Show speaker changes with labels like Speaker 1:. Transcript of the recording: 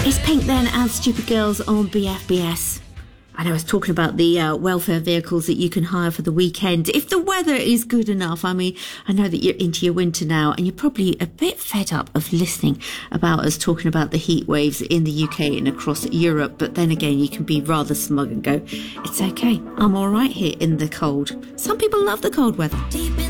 Speaker 1: It's Pink then and Stupid Girls on BFBS. I know I was talking about the welfare vehicles that you can hire for the weekend. If the weather is good enough, I mean, I know that you're into your winter now and you're probably a bit fed up of listening about us talking about the heat waves in the UK and across Europe. But then again, you can be rather smug and go, it's okay, I'm all right here in the cold. Some people love the cold weather.